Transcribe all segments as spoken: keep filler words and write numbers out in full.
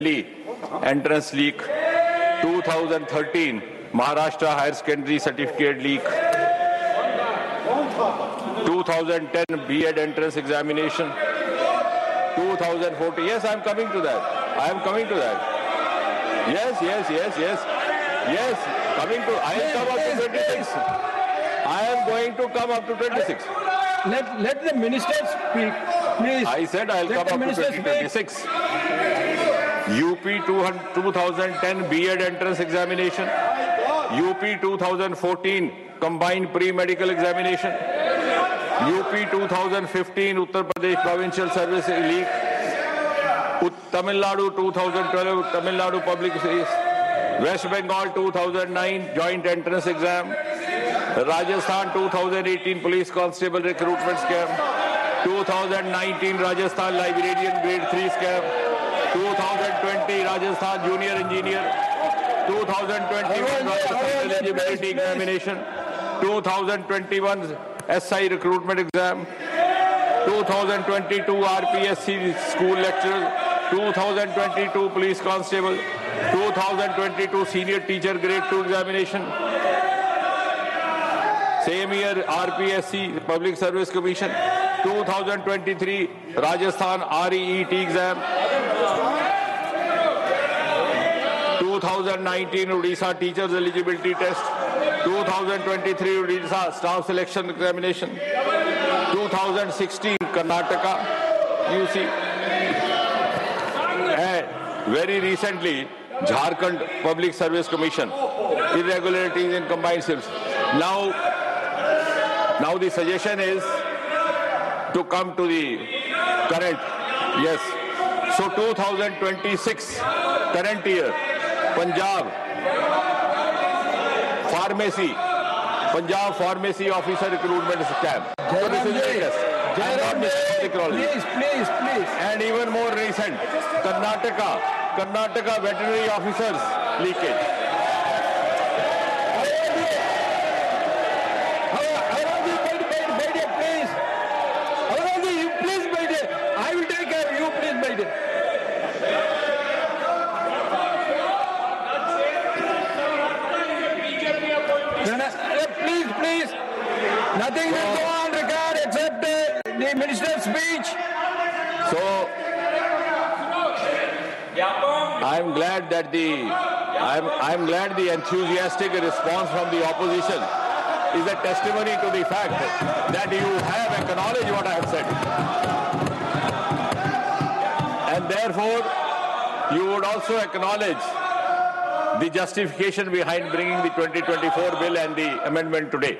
entrance leak, two thousand thirteen Maharashtra Higher Secondary Certificate leak, two thousand ten B Ed entrance examination, two thousand fourteen. Yes, I am coming to that. I am coming to that. Yes, yes, yes, yes. Yes, coming to. I am come up to twenty-six. I am going to come up to twenty-six. Let, let the minister speak, please. I said I will let come up to twenty-six. U P two thousand ten B Ed entrance examination, U P two thousand fourteen combined pre-medical examination, U P two thousand fifteen Uttar Pradesh Provincial Service leak, Tamil Nadu two thousand twelve Tamil Nadu Public Service, West Bengal two thousand nine joint entrance exam, Rajasthan two thousand eighteen police constable recruitment scam, two thousand nineteen Rajasthan librarian grade three scam, two thousand twenty Rajasthan junior engineer, two thousand twenty-one Rajasthan eligibility examination, two thousand twenty-one S I recruitment exam, two thousand twenty-two R P S C school lecturer, two thousand twenty-two police constable, two thousand twenty-two senior teacher grade two examination, same year R P S C Public Service Commission, two thousand twenty-three Rajasthan R E E T exam, two thousand nineteen Odisha Teachers Eligibility Test, two thousand twenty-three Odisha Staff Selection Examination, two thousand sixteen Karnataka U C, and very recently Jharkhand Public Service Commission, irregularities in combined civils. Now, now the suggestion is to come to the current, yes. So two thousand twenty-six, current year, Punjab, pharmacy, Punjab pharmacy officer recruitment scam. So this is latest. And not technology. Please, please, please. And even more recent, Karnataka, Karnataka veterinary officers leakage. I will take care of you, please, my dear. Please, please. Nothing will go on record except the, the minister's speech. So, I'm glad that the I'm I'm glad the enthusiastic response from the opposition is a testimony to the fact that you have acknowledged what I have said. And therefore, you would also acknowledge the justification behind bringing the twenty twenty-four bill and the amendment today.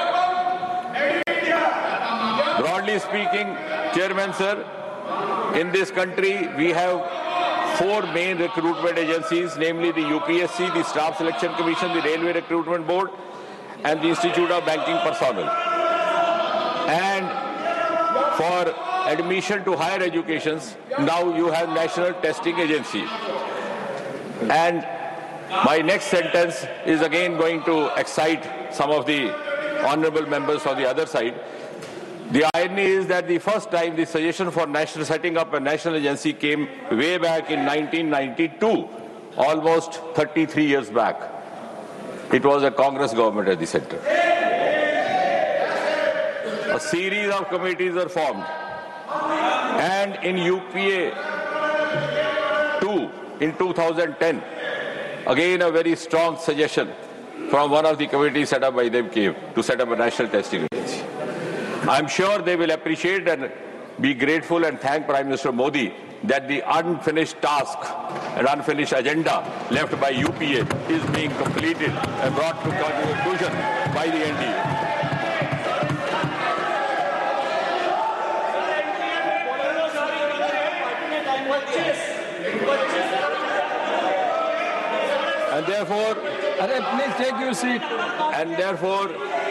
Broadly speaking, Chairman Sir, in this country we have four main recruitment agencies, namely the U P S C, the Staff Selection Commission, the Railway Recruitment Board, and the Institute of Banking Personnel. And for admission to higher educations, now you have National Testing Agency. And my next sentence is again going to excite some of the honorable members on the other side. The irony is that the first time the suggestion for national setting up a national agency came way back in nineteen ninety-two, almost thirty-three years back. It was a Congress government at the center. A series of committees were formed. And in U P A two in two thousand ten, again a very strong suggestion from one of the committees set up by them came to set up a national testing agency. I'm sure they will appreciate and be grateful and thank Prime Minister Modi that the unfinished task and unfinished agenda left by U P A is being completed and brought to conclusion by the N D A. And therefore, please take your seat. And therefore,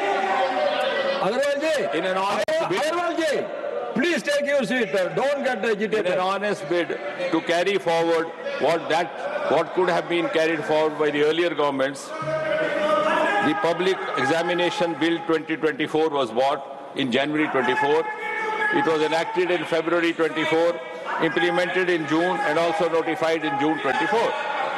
in an honest bid, please take your seat. Don't get agitated. In an honest bid to carry forward what that what could have been carried forward by the earlier governments, the Public Examination Bill twenty twenty-four was brought in January twenty-four. It was enacted in February twenty-four. implemented in June and also notified in June twenty-four.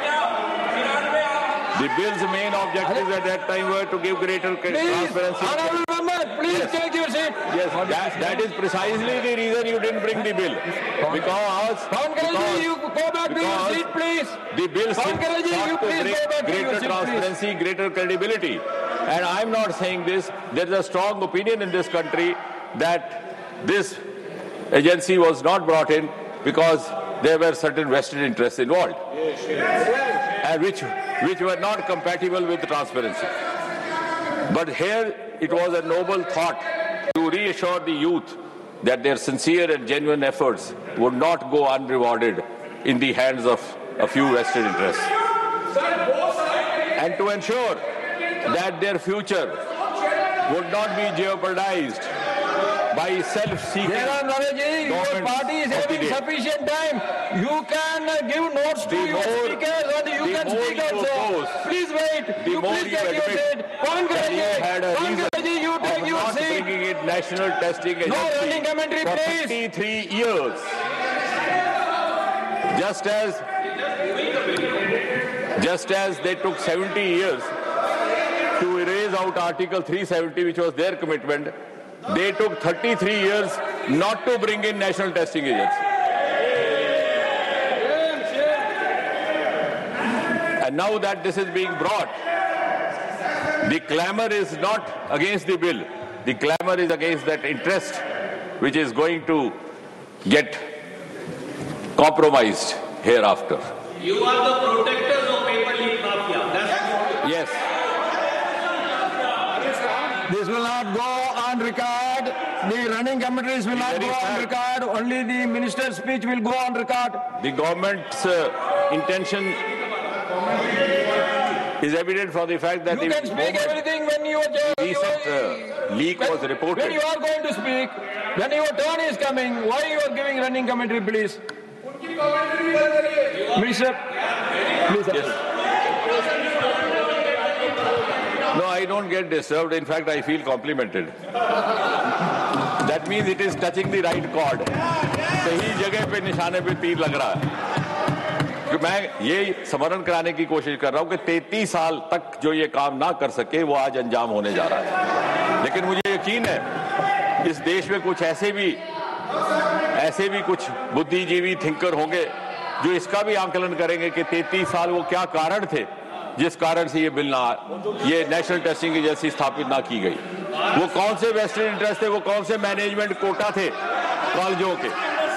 The bill's main objectives at that time were to give greater Please, transparency. honorable member, please Yes. take your seat. Yes, that, that is precisely the reason you didn't bring the bill. Because, Pankaj, you go back to your because seat, please. the bill Pankaj, you sought to please bring go back to your greater seat, transparency, greater credibility. And I'm not saying this. There is a strong opinion in this country that this agency was not brought in because there were certain vested interests involved, and which which were not compatible with transparency. But here it was a noble thought to reassure the youth that their sincere and genuine efforts would not go unrewarded in the hands of a few vested interests, and to ensure that their future would not be jeopardized by self-seeking. Jairam Ramesh, your Government party is of the having day. sufficient time. You can uh, give notes to The your more- speakers and you the can more speak you also. oppose, Please wait. the You more please you take your admit seat. that you had a reason Pankaj, you take of your not seat. bringing in national testing No running agency commentary, for please. fifty-three years. Just as, just as they took seventy years to erase out Article three seventy, which was their commitment, they took thirty-three years not to bring in national testing agency. And now that this is being brought, the clamor is not against the bill. The clamor is against that interest which is going to get compromised hereafter. You are the protectors of paper leak mafia. That's Yes. This will not go on record. The running commentaries will not Very go on sad. record. Only the minister's speech will go on record. The government's uh, intention is evident from the fact that You the can speak moment everything when you are recent uh, leak was When reported. you are going to speak, when your turn is coming, why you are giving running commentary, please? Minister, please. Yes. No, I don't get disturbed. In fact, I feel complimented. That means it is touching the right chord. सही जगह पे निशाने पे तीर लग रहा है. कि मैं ये स्मरण कराने की कोशिश कर रहा हूं कि तैंतीस साल तक जो ये काम ना कर सके वो आज अंजाम होने जा रहा है. लेकिन मुझे यकीन है इस देश में कुछ ऐसे भी ऐसे भी कुछ बुद्धिजीवी थिंकर होंगे जो इसका भी आंकलन करेंगे कि तैंतीस साल वो क्या कारण थे जिस कारण से ये बिल ना ये नेशनल टेस्टिंग एजेंसी स्थापित ना की गई. वो कौन से वेस्टेड इंटरेस्ट थे, वो कौन से मैनेजमेंट कोटा थे कॉलेजों के.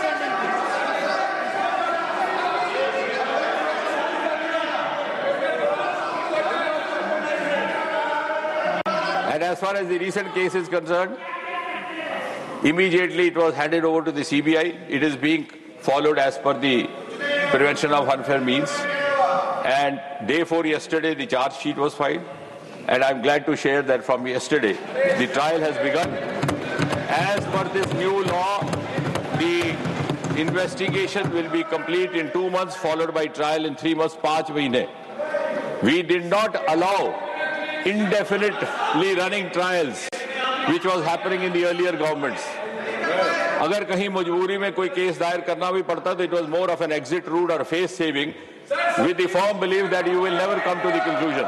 And as far as the recent case is concerned, immediately it was handed over to the C B I. It is being followed as per the Prevention of Unfair Means. And day four yesterday, the charge sheet was filed. And I'm glad to share that from yesterday, the trial has begun. As per this new law, the investigation will be complete in two months, followed by trial in three months, पाँच महीने. We did not allow indefinitely running trials, which was happening in the earlier governments. अगर कहीं मजबूरी में कोई case दायर करना भी पड़ता तो it was more of an exit route or face saving with the firm belief that you will never come to the conclusion.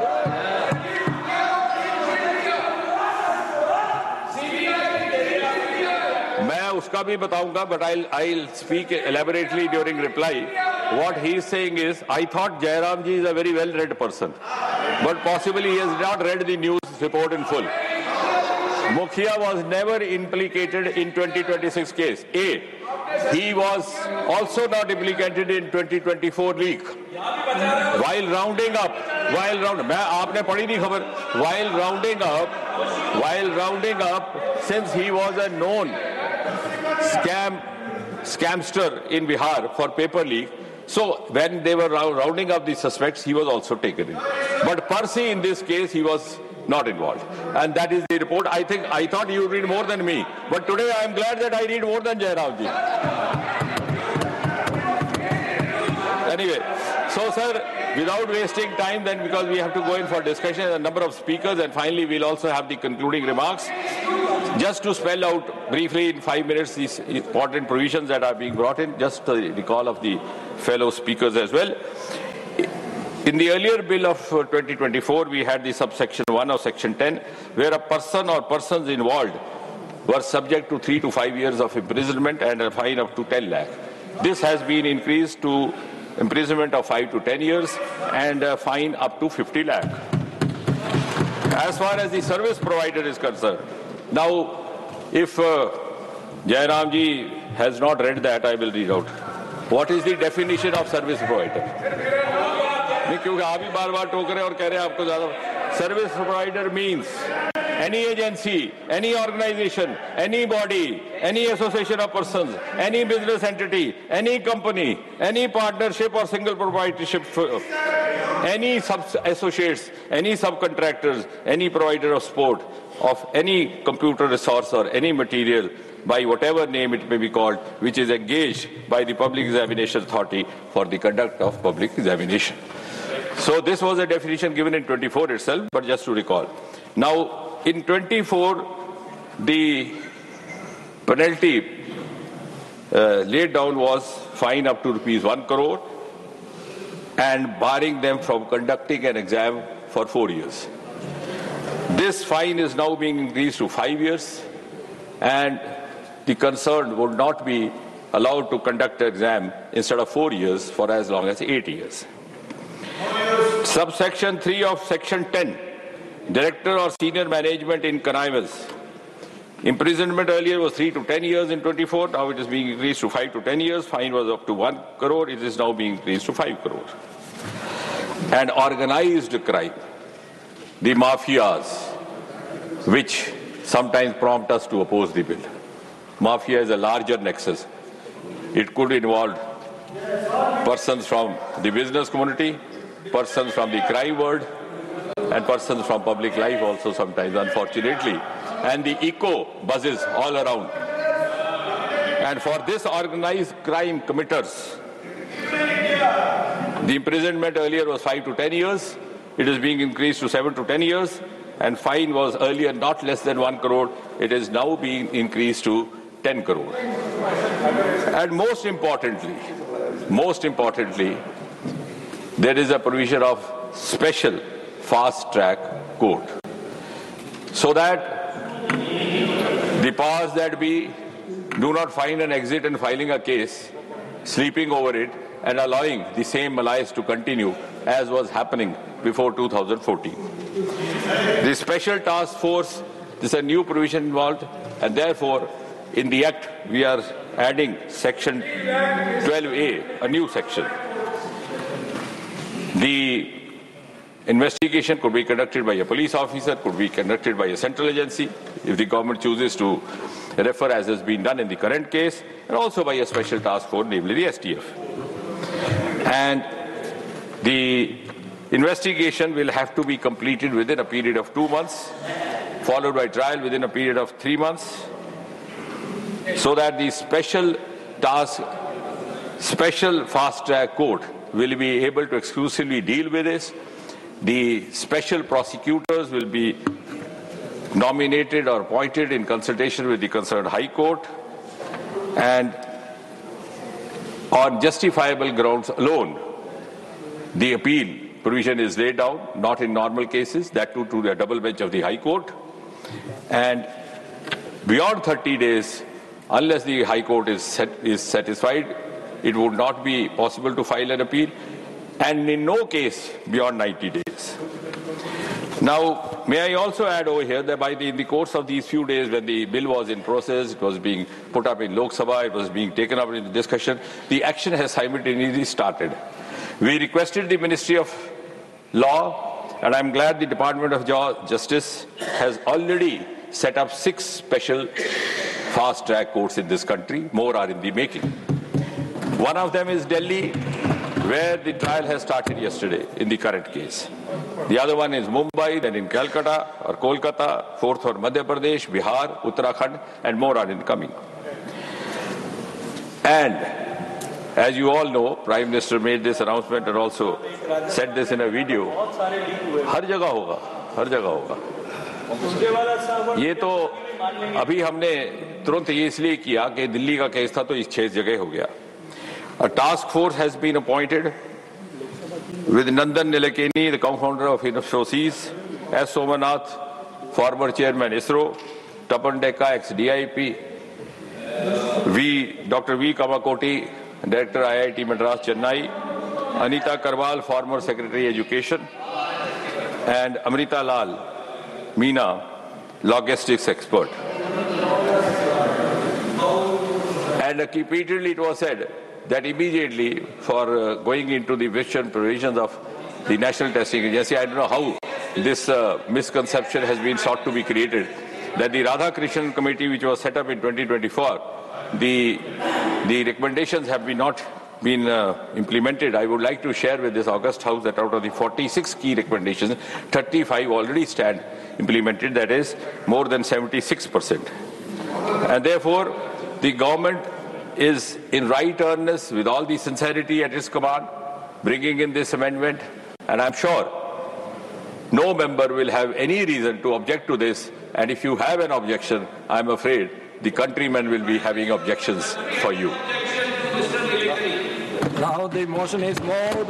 मैं उसका भी बताऊंगा, but I'll I'll speak elaborately during reply. What he is saying is, I thought Jairam ji is a very well-read person, but possibly he has not read the news report in full. Mukhia was never implicated in twenty twenty-six case. A. He was also not implicated in twenty twenty-four leak. While rounding up, while round, मैं आपने पढ़ी नहीं खबर. While rounding up, while rounding up, since he was a known scam scamster in Bihar for paper leak, so when they were rounding up the suspects, he was also taken in. But per se in this case, he was not involved. And that is the report. I think, I thought you read more than me. But today I am glad that I read more than Jairam ji. Anyway, so sir, without wasting time then, because we have to go in for discussion, a number of speakers, and finally we'll also have the concluding remarks. Just to spell out briefly in five minutes these important provisions that are being brought in, just the recall of the fellow speakers as well. In the earlier bill of twenty twenty-four, we had the subsection one of section ten, where a person or persons involved were subject to three to five years of imprisonment and a fine up to ten lakh. This has been increased to imprisonment of five to ten years and a fine up to fifty lakh. As far as the service provider is concerned, now if uh, Jairam ji has not read that, I will read out. What is the definition of service provider? क्योंकि आप ही बार बार टोक रहे और कह रहे हैं आपको ज्यादा. Service provider means any agency, any organization, any body, any association of persons, any business entity, any company, any partnership or single proprietorship, any sub-associates, any subcontractors, any provider of support of any computer resource or any material by whatever name it may be called, which is engaged by the Public Examination Authority for the conduct of public examination. So this was a definition given in twenty-four itself, but just to recall. Now, in twenty-four, the penalty uh, laid down was fine up to rupees one crore and barring them from conducting an exam for four years. This fine is now being increased to five years and the concerned would not be allowed to conduct an exam instead of four years for as long as eight years. Subsection three of section ten, director or senior management in connivance. Imprisonment earlier was three to ten years in twenty-four, now it is being increased to five to ten years. Fine was up to one crore, it is now being increased to five crore. And organized crime, the mafias, which sometimes prompt us to oppose the bill. Mafia is a larger nexus. It could involve persons from the business community, persons from the crime world, and persons from public life also sometimes, unfortunately. And the echo buzzes all around. And for this organized crime committers, the imprisonment earlier was five to ten years. It is being increased to seven to ten years. And fine was earlier not less than one crore. It is now being increased to ten crore. And most importantly, most importantly, there is a provision of special fast-track court, so that the powers that be do not find an exit in filing a case, sleeping over it, and allowing the same malice to continue as was happening before two thousand fourteen. The Special Task Force, this is a new provision involved, and therefore, in the Act, we are adding section twelve A, a new section. The investigation could be conducted by a police officer, could be conducted by a central agency, if the government chooses to refer as has been done in the current case, and also by a special task force, namely the S T F. And the investigation will have to be completed within a period of two months, followed by trial within a period of three months, so that the special task, special fast-track court will be able to exclusively deal with this. The special prosecutors will be nominated or appointed in consultation with the concerned High Court, and on justifiable grounds alone, the appeal provision is laid down, not in normal cases, that too to the double bench of the High Court. And beyond thirty days, unless the High Court is, set, is satisfied, it would not be possible to file an appeal, and in no case beyond ninety days. Now, may I also add over here that by the, in the course of these few days when the bill was in process, it was being put up in Lok Sabha, it was being taken up in the discussion, the action has simultaneously started. We requested the Ministry of Law, and I'm glad the Department of Justice has already set up six special fast-track courts in this country. More are in the making. One of them is Delhi, where the trial has started yesterday in the current case. The other one is Mumbai, then in Calcutta or Kolkata, fourth for Madhya Pradesh, Bihar, Uttarakhand, and more are incoming. And as you all know, Prime Minister made this announcement and also said this in a video. Har jagah hoga, har jagah hoga. ये तो अभी हमने तुरंत ये इसलिए किया कि दिल्ली का केस था तो इस छह जगह हो गया. A task force has been appointed with Nandan Nilekani, the co-founder of Infosys, S. Somanath, former chairman ISRO, Tapan Dekka, ex-D I P, V. Doctor V. Kamakoti, director I I T Madras, Chennai, Anita Karwal, former secretary education, and Amrita Lal, Meena, logistics expert. And repeatedly it was said that immediately for uh, going into the vision provisions of the National Testing Agency, I don't know how this uh, misconception has been sought to be created, that the Radhakrishnan Committee, which was set up in twenty twenty-four, the, the recommendations have been not been uh, implemented. I would like to share with this August House that out of the forty-six key recommendations, thirty-five already stand implemented, that is more than seventy-six percent. And therefore, the government is in right earnest with all the sincerity at its command, bringing in this amendment, and I'm sure no member will have any reason to object to this, and if you have an objection, I'm afraid the countrymen will be having objections for you. Now the motion is moved.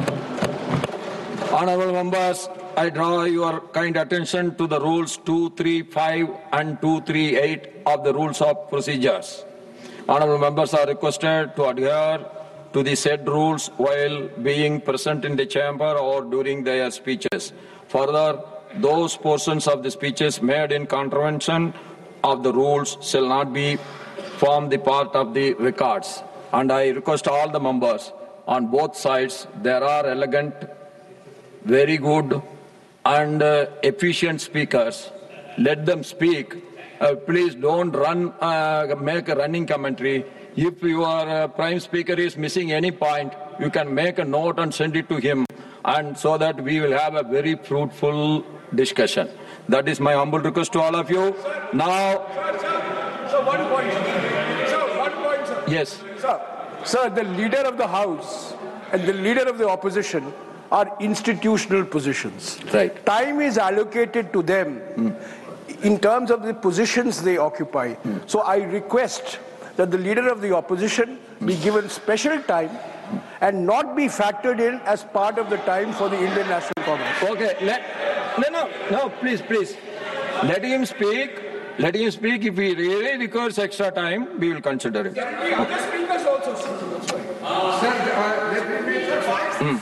Honorable members, I draw your kind attention to the rules two thirty-five and two thirty-eight of the rules of procedures. Honorable members are requested to adhere to the said rules while being present in the chamber or during their speeches. Further, those portions of the speeches made in contravention of the rules shall not be form the part of the records. And I request all the members on both sides, there are elegant, very good and uh, efficient speakers. Let them speak. Uh, please don't run, uh, make a running commentary. If your uh, prime speaker is missing any point, you can make a note and send it to him, and so that we will have a very fruitful discussion. That is my humble request to all of you. Now, sir, one point. Sir, one point, sir. Yes. Sir, sir, the leader of the House and the leader of the opposition are institutional positions. Right. Time is allocated to them mm. in terms of the positions they occupy. Mm. So I request that the leader of the opposition mm. be given special time mm. and not be factored in as part of the time for the Indian National Congress. Okay. Let, no, no, no, please, please. Let him speak. Let him speak. If he really requires extra time, we will consider it. Okay. Other speakers also. Uh, Sir, uh, let me make mm.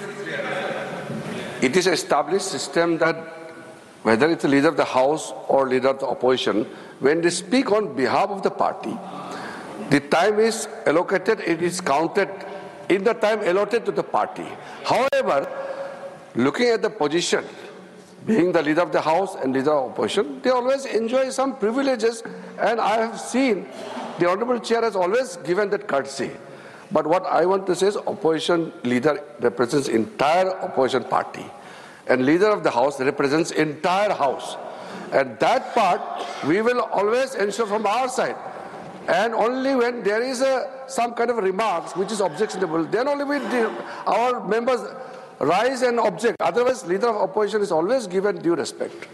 It is an established system that whether it's the leader of the House or leader of the opposition, when they speak on behalf of the party, the time is allocated, it is counted in the time allotted to the party. However, looking at the position, being the leader of the House and leader of opposition, they always enjoy some privileges, and I have seen the Honorable Chair has always given that courtesy. But what I want to say is opposition leader represents entire opposition party, and leader of the House represents entire House. And that part we will always ensure from our side. And only when there is a, some kind of remarks which is objectionable, then only we, our members rise and object. Otherwise, leader of opposition is always given due respect.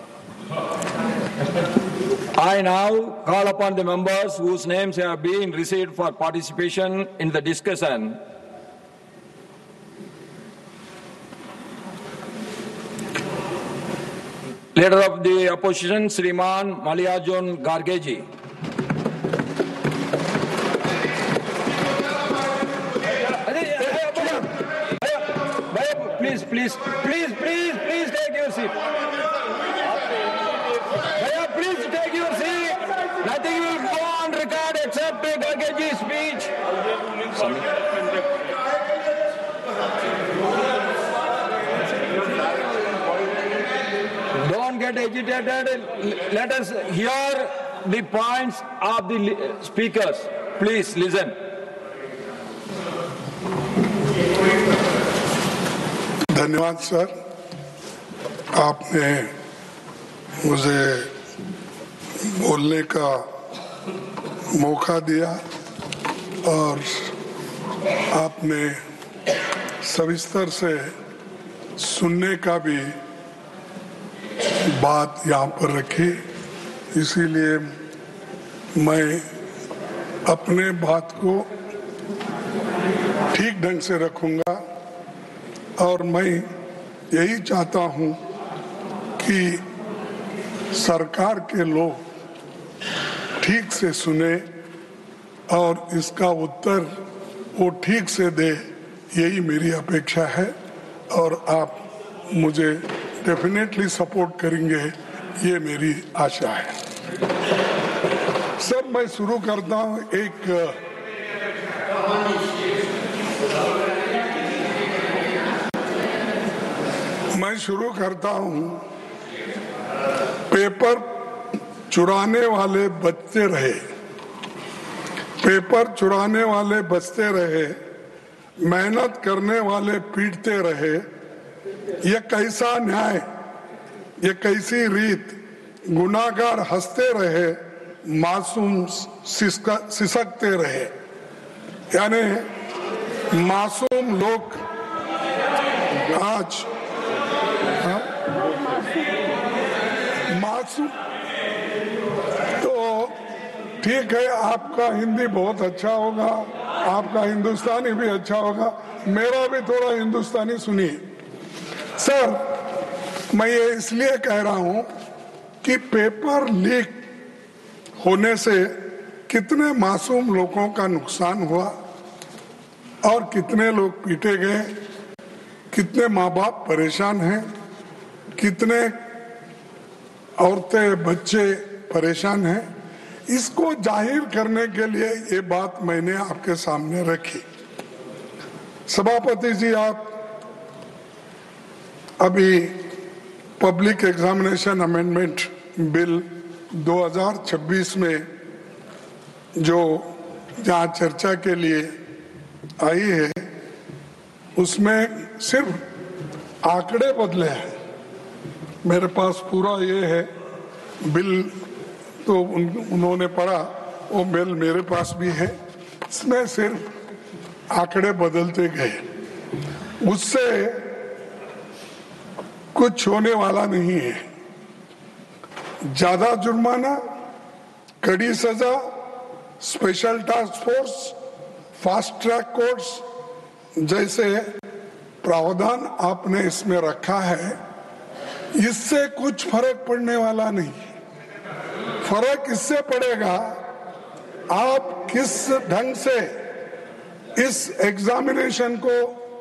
I now call upon the members whose names have been received for participation in the discussion. Leader of the opposition, Shriman Mallikarjun Kharge. Please, please, please, please, please take your seat. Please take your seat. Nothing will go on record except Khargeji's speech. Don't get agitated. Let us hear the points of the speakers. Please listen. धन्यवाद sir, आपने मुझे बोलने का मौका दिया और आपने सविस्तर से सुनने का भी बात यहाँ पर रखी, इसीलिए मैं अपने बात को ठीक ढंग से रखूंगा और मैं यही चाहता हूँ कि सरकार के लोग ठीक से सुने और इसका उत्तर वो ठीक से दे, यही मेरी अपेक्षा है और आप मुझे डेफिनेटली सपोर्ट करेंगे, ये मेरी आशा है। सर, मैं शुरू करता हूँ एक मैं शुरू करता हूँ पेपर चुराने वाले बचते रहे, पेपर चुराने वाले बचते रहे, मेहनत करने वाले पीटते रहे। ये कैसा न्याय, ये कैसी रीत, गुनाहगार हंसते रहे, मासूम सिसकते रहे। यानी मासूम लोग आज मासूम, तो ठीक है, आपका हिंदी बहुत अच्छा होगा, आपका हिंदुस्तानी भी अच्छा होगा, मेरा भी थोड़ा हिंदुस्तानी सुनिए। सर, मैं ये इसलिए कह रहा हूं कि पेपर लीक होने से कितने मासूम लोगों का नुकसान हुआ और कितने लोग पीटे गए, कितने माँ बाप परेशान हैं, कितने औरतें बच्चे परेशान हैं। इसको जाहिर करने के लिए ये बात मैंने आपके सामने रखी। सभापति जी, आप अभी पब्लिक एग्जामिनेशन अमेंडमेंट बिल दो हज़ार छब्बीस में जो जहाँ चर्चा के लिए आई है, उसमें सिर्फ आंकड़े बदले हैं। मेरे पास पूरा ये है बिल, तो उन, उन्होंने पढ़ा, वो बिल मेरे पास भी है। इसमें सिर्फ आंकड़े बदलते गए, उससे कुछ होने वाला नहीं है। ज्यादा जुर्माना, कड़ी सजा, special task force, fast track courts जैसे प्रावधान आपने इसमें रखा है, इससे कुछ फर्क पड़ने वाला नहीं। फर्क इससे पड़ेगा आप किस ढंग से इस एग्जामिनेशन को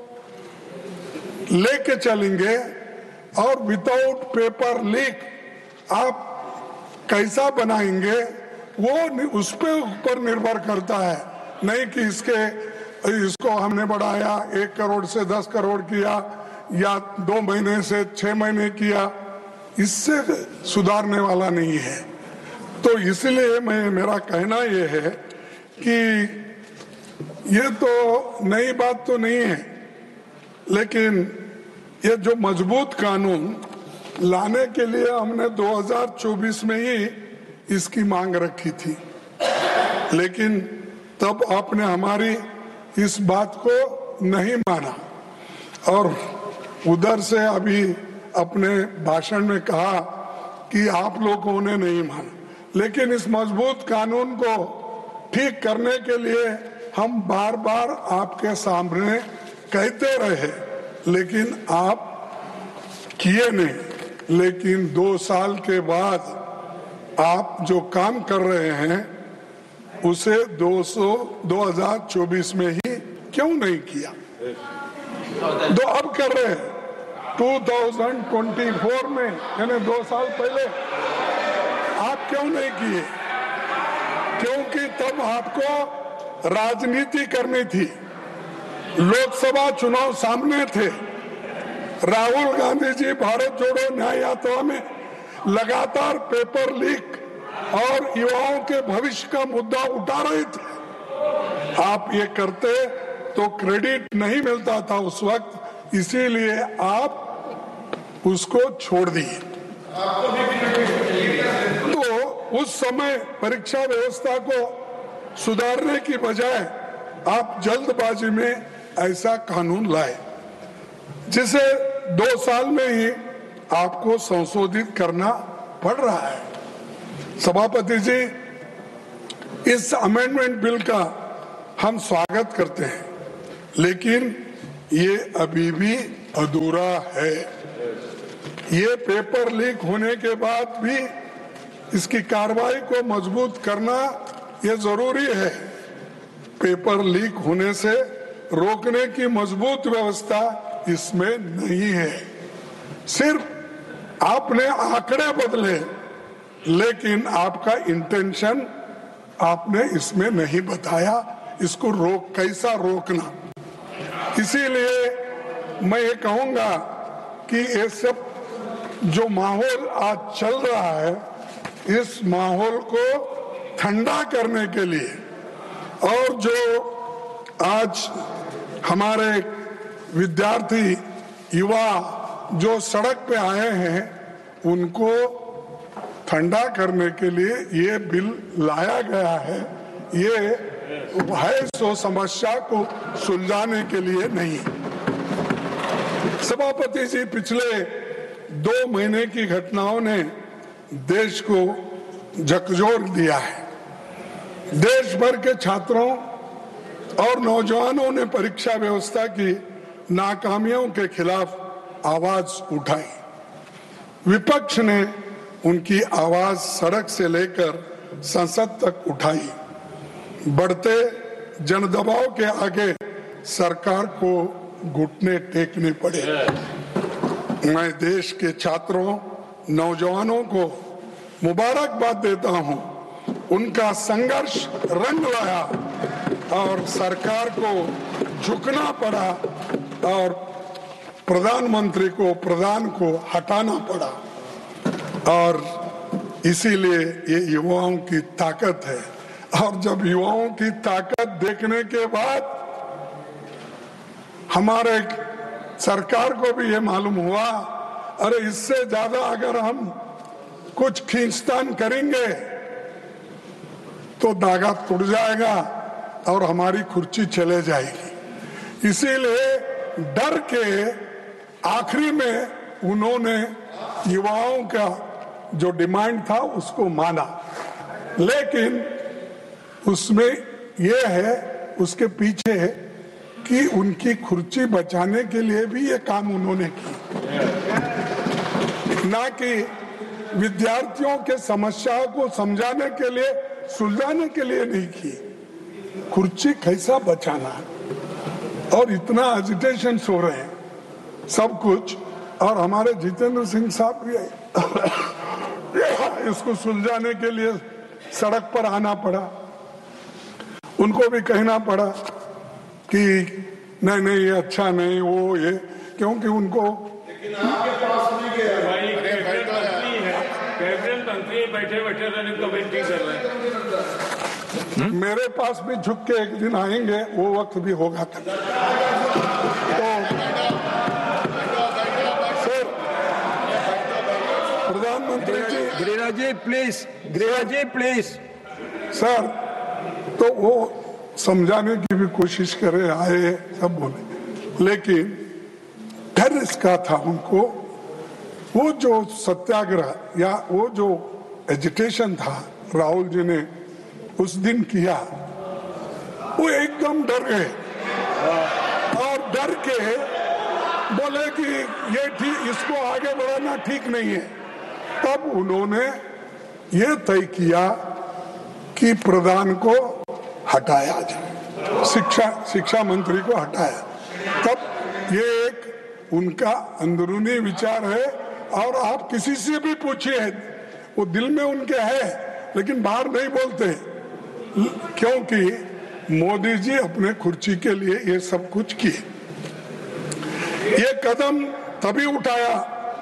लेके चलेंगे और विदाउट पेपर लीक आप कैसा बनाएंगे, वो उस पे ऊपर निर्भर करता है। नहीं कि इसके इसको हमने बढ़ाया, एक करोड़ से दस करोड़ किया या दो महीने से छह महीने किया, इससे सुधारने वाला नहीं है। तो इसलिए मैं मेरा कहना ये है कि ये तो नई बात तो नहीं है, लेकिन ये जो मजबूत कानून लाने के लिए हमने दो हज़ार चौबीस में ही इसकी मांग रखी थी, लेकिन तब आपने हमारी इस बात को नहीं माना और उधर से अभी अपने भाषण में कहा कि आप लोगों ने नहीं माना। लेकिन इस मजबूत कानून को ठीक करने के लिए हम बार बार आपके सामने कहते रहे, लेकिन आप किए नहीं। लेकिन दो साल के बाद आप जो काम कर रहे हैं उसे दो हज़ार चौबीस में ही क्यों नहीं किया? तो अब कर रहे हैं दो हज़ार चौबीस में, यानी दो साल पहले आप क्यों नहीं किए? क्योंकि तब आपको राजनीति करनी थी, लोकसभा चुनाव सामने थे। राहुल गांधी जी भारत जोड़ो न्याय यात्रा में लगातार पेपर लीक और युवाओं के भविष्य का मुद्दा उठा रहे थे। आप ये करते तो क्रेडिट नहीं मिलता था उस वक्त, इसीलिए आप उसको छोड़ दिए। तो उस समय परीक्षा व्यवस्था को सुधारने की बजाय आप जल्दबाजी में ऐसा कानून लाए, जिसे दो साल में ही आपको संशोधित करना पड़ रहा है। सभापति जी, इस अमेंडमेंट बिल का हम स्वागत करते हैं, लेकिन ये अभी भी अधूरा है। ये पेपर लीक होने के बाद भी इसकी कार्रवाई को मजबूत करना ये जरूरी है। पेपर लीक होने से रोकने की मजबूत व्यवस्था इसमें नहीं है। सिर्फ आपने आंकड़े बदले, लेकिन आपका इंटेंशन आपने इसमें नहीं बताया, इसको रोक कैसा रोकना। इसीलिए मैं ये कहूंगा कि ये सब जो माहौल आज चल रहा है, इस माहौल को ठंडा करने के लिए और जो आज हमारे विद्यार्थी युवा जो सड़क पे आए हैं, उनको ठंडा करने के लिए ये बिल लाया गया है। ये है सो समस्या को सुलझाने के लिए नहीं। सभापति जी, पिछले दो महीने की घटनाओं ने देश को झकझोर दिया है। देश भर के छात्रों और नौजवानों ने परीक्षा व्यवस्था की नाकामियों के खिलाफ आवाज उठाई। विपक्ष ने उनकी आवाज सड़क से लेकर संसद तक उठाई। बढ़ते जनदबाव के आगे सरकार को घुटने टेकने पड़े। मैं देश के छात्रों, नौजवानों को मुबारकबाद देता हूं। उनका संघर्ष रंग लाया और सरकार को झुकना पड़ा और प्रधानमंत्री को, प्रधान को हटाना पड़ा। और इसीलिए ये युवाओं की ताकत है। और जब युवाओं की ताकत देखने के बाद हमारे सरकार को भी ये मालूम हुआ, अरे इससे ज्यादा अगर हम कुछ खींचतान करेंगे तो धागा टूट जाएगा और हमारी कुर्सी चले जाएगी। इसीलिए डर के आखिरी में उन्होंने युवाओं का जो डिमांड था उसको माना, लेकिन उसमें यह है, उसके पीछे है कि उनकी कुर्सी बचाने के लिए भी ये काम उन्होंने की, ना कि विद्यार्थियों के समस्याओं को समझाने के लिए, सुलझाने के लिए नहीं की। कुर्सी कैसा बचाना है और इतना एजिटेशन हो रहे हैं सब कुछ। और हमारे जितेंद्र सिंह साहब भी इसको सुलझाने के लिए सड़क पर आना पड़ा। उनको भी कहना पड़ा कि नहीं नहीं ये अच्छा नहीं, वो ये, क्योंकि उनको बैठे बैठे कमेंट्री कर रहे हैं। मेरे पास भी झुक के एक दिन आएंगे, वो वक्त भी होगा तक। तो सर, प्रधानमंत्री जी, Giriraj ji please, Giriraj ji please. Sir, तो वो समझाने की भी कोशिश करे, आए सब बोले, लेकिन डर इसका था उनको। वो जो सत्याग्रह या वो जो एजिटेशन था राहुल जी ने उस दिन किया, वो एकदम डर गए और डर के बोले कि ये ठीक, इसको आगे बढ़ाना ठीक नहीं है। तब उन्होंने ये तय किया कि प्रधान को हटाया जाए, शिक्षा शिक्षा मंत्री को हटाया। तब ये एक उनका अंदरूनी विचार है और आप किसी से भी पूछिए, वो दिल में उनके है लेकिन बाहर नहीं बोलते, क्योंकि मोदी जी अपने कुर्सी के लिए ये सब कुछ किए। ये कदम तभी उठाया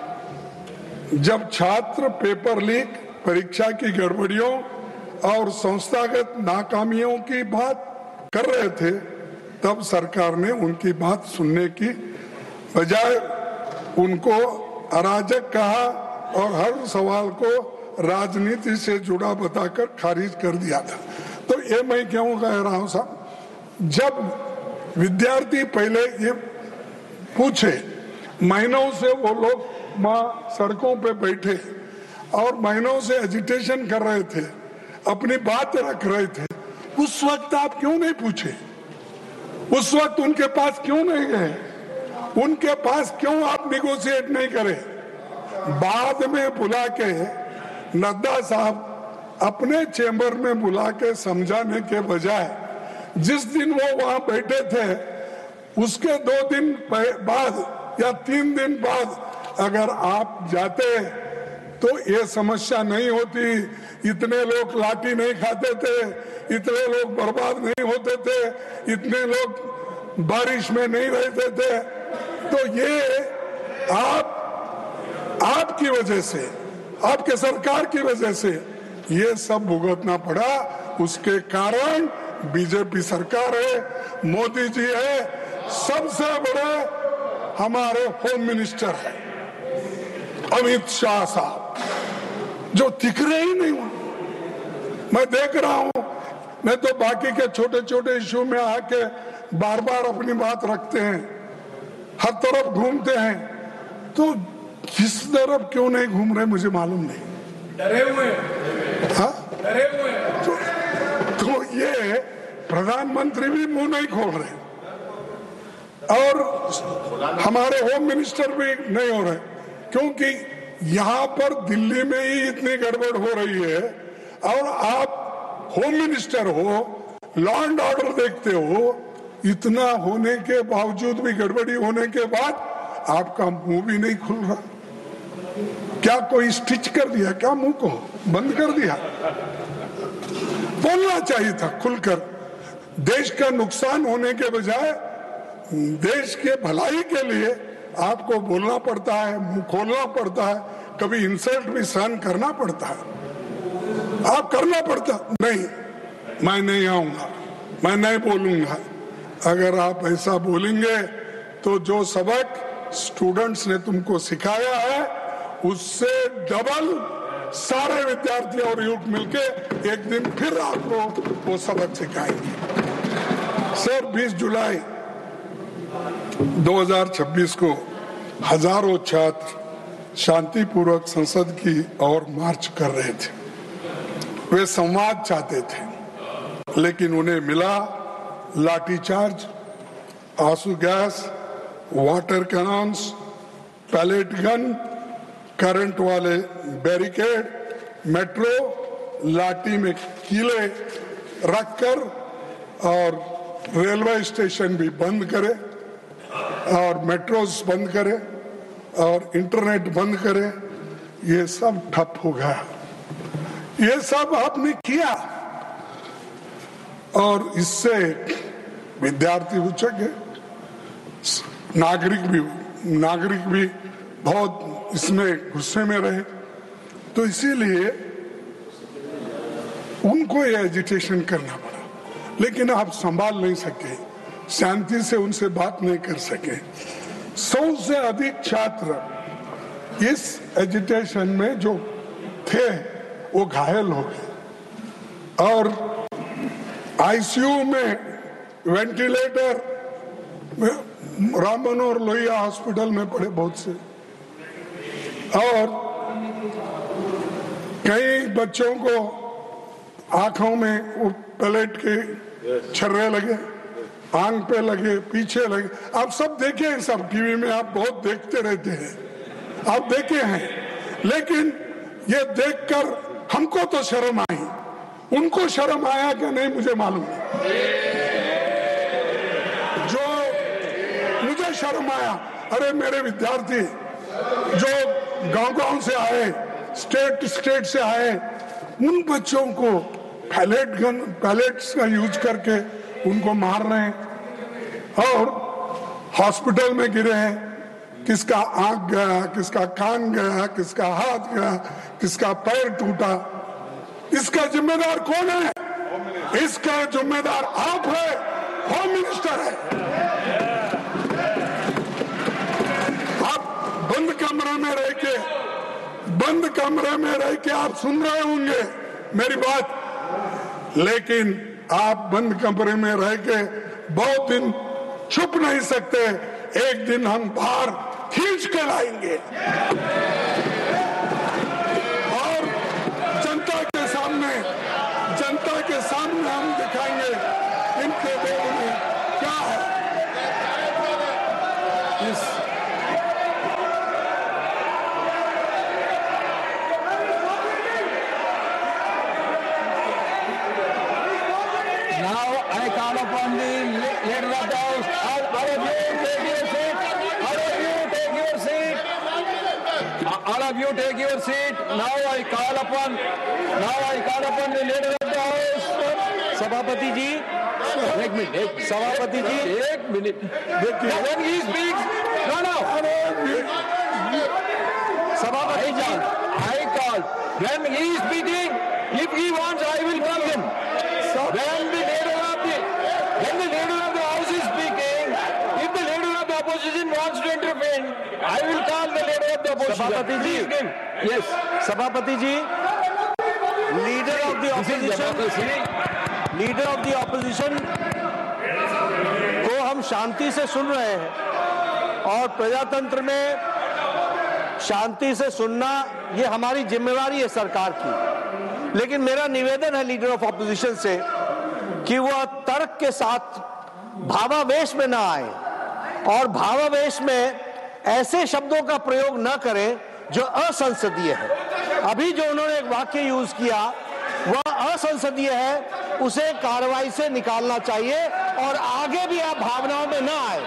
जब छात्र पेपर लीक, परीक्षा की गड़बड़ियों और संस्थागत नाकामियों की बात कर रहे थे। तब सरकार ने उनकी बात सुनने की बजाय उनको अराजक कहा और हर सवाल को राजनीति से जुड़ा बताकर खारिज कर दिया था। तो ये मैं क्यों कह रहा हूं साहब, जब विद्यार्थी पहले ये पूछे, महीनों से वो लोग माह सड़कों पे बैठे और महीनों से एजिटेशन कर रहे थे, अपनी बात रख रहे थे, उस वक्त आप क्यों नहीं पूछे? उस वक्त उनके पास क्यों नहीं गए? उनके पास क्यों आप निगोशिएट नहीं करे? बाद में बुला के नड्डा साहब अपने चेंबर में बुला के समझाने के बजाय जिस दिन वो वहां बैठे थे उसके दो दिन बाद या तीन दिन बाद अगर आप जाते तो ये समस्या नहीं होती, इतने लोग लाठी नहीं खाते थे, इतने लोग बर्बाद नहीं होते थे, इतने लोग बारिश में नहीं रहते थे। तो ये आप आपकी वजह से, आपके सरकार की वजह से ये सब भुगतना पड़ा। उसके कारण बीजेपी सरकार है, मोदी जी है, सबसे बड़े हमारे होम मिनिस्टर है अमित शाह साहब, जो दिख रहे ही नहीं। मैं देख रहा हूं, नहीं तो बाकी के छोटे छोटे इश्यू में आके बार बार अपनी बात रखते हैं, हर तरफ घूमते हैं, तो किस तरफ क्यों नहीं घूम रहे मुझे मालूम नहीं। डरे हुए हाँ? डरे हुए तो, तो ये प्रधानमंत्री भी मुंह नहीं खोल रहे और हमारे होम मिनिस्टर भी नहीं हो रहे, क्योंकि यहाँ पर दिल्ली में ही इतनी गड़बड़ हो रही है और आप होम मिनिस्टर हो, लॉ एंड ऑर्डर देखते हो, इतना होने के बावजूद भी, गड़बड़ी होने के बाद आपका मुंह भी नहीं खुल रहा। क्या कोई स्टिच कर दिया क्या? मुंह को बंद कर दिया? बोलना चाहिए था खुलकर। देश का नुकसान होने के बजाय देश के भलाई के लिए आपको बोलना पड़ता है, मुंह खोलना पड़ता है, कभी इंसल्ट भी सहन करना पड़ता है। आप करना पड़ता नहीं, मैं नहीं आऊंगा, मैं नहीं बोलूंगा। अगर आप ऐसा बोलेंगे तो जो सबक स्टूडेंट्स ने तुमको सिखाया है उससे डबल सारे विद्यार्थी और युवक मिलके एक दिन फिर आपको वो सबक सिखाएंगे। सर, बीस जुलाई दो हज़ार छब्बीस को हजारों छात्र शांतिपूर्वक संसद की ओर मार्च कर रहे थे। वे संवाद चाहते थे, लेकिन उन्हें मिला लाठीचार्ज, आंसू gas, water cannons, pellet gun, current वाले बैरिकेड, मेट्रो लाठी में कीले रखकर और रेलवे स्टेशन भी बंद करे और मेट्रोस बंद करे और इंटरनेट बंद करे। ये सब ठप हो गया। ये सब आपने किया और इससे विद्यार्थी उचक गए, नागरिक भी नागरिक भी बहुत इसमें गुस्से में रहे। तो इसीलिए उनको ये एजिटेशन करना पड़ा, लेकिन आप संभाल नहीं सके, शांति से उनसे बात नहीं कर सके। सौ से अधिक छात्र इस एजिटेशन में जो थे वो घायल हो गए और आईसीयू में वेंटिलेटर राम मनोहर लोहिया हॉस्पिटल में पड़े बहुत से, और कई बच्चों को आंखों में वो पैलेट के छर्रे लगे, आंख पे लगे, पीछे लगे। आप सब देखे हैं, सब टीवी में आप बहुत देखते रहते हैं, आप देखे हैं। लेकिन ये देखकर हमको तो शर्म आई, उनको शर्म आया कि नहीं मुझे मालूम नहीं। जो मुझे शर्म आया, अरे मेरे विद्यार्थी जो गांव-गांव से आए, स्टेट स्टेट से आए, उन बच्चों को पैलेट गन पैलेट्स का यूज करके उनको मार रहे हैं और हॉस्पिटल में गिरे हैं। किसका आंख गया, किसका कान गया, किसका हाथ गया, किसका पैर टूटा। इसका जिम्मेदार कौन है? इसका जिम्मेदार आप है, होम मिनिस्टर है। आप बंद कमरे में रह के बंद कमरे में रह के आप सुन रहे होंगे मेरी बात, लेकिन आप बंद कमरे में रह के बहुत दिन छुप नहीं सकते। एक दिन हम बाहर खींच कर लाएंगे और जनता के सामने जनता के सामने हम दिखाएंगे इनके देश में क्या है। इस Now I call upon the leader of the House. All all of you take your seat. All of you take your seat. All of you take your seat. Now I call upon. Now I call upon the leader of the House. सभापति जी, एक minute, एक सभापति जी, एक minute. When he speaks, no, no. सभापति जी, I call. When he is speaking, if he wants, I will call him. When the leader of the when the leader of the House is speaking, if the leader of the opposition wants to intervene, I will call the leader of the opposition. सभापति जी, Please give. Yes. सभापति जी, leader of the opposition leader of the opposition को हम शांति से सुन रहे हैं और प्रजातंत्र में शांति से सुनना ये हमारी जिम्मेवारी है सरकार की। लेकिन मेरा निवेदन है लीडर ऑफ ऑपोजिशन से कि वह तर्क के साथ भावावेश में ना आए और भावावेश में ऐसे शब्दों का प्रयोग न करें जो असंसदीय है। अभी जो उन्होंने एक वाक्य यूज किया वह असंसदीय है, उसे कार्रवाई से निकालना चाहिए और आगे भी आप भावनाओं में न आए।